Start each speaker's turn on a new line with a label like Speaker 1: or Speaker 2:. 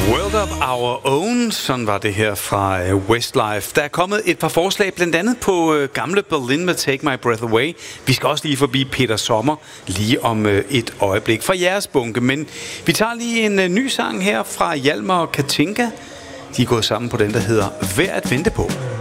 Speaker 1: World of Our Own, sådan var det her fra Westlife. Der er kommet et par forslag, blandt andet på gamle Berlin med Take My Breath Away. Vi skal også lige forbi Peter Sommer lige om et øjeblik fra jeres bunke. Men vi tager lige en ny sang her fra Hjalmar og Katinka. De er gået sammen på den, der hedder Værd at vente på.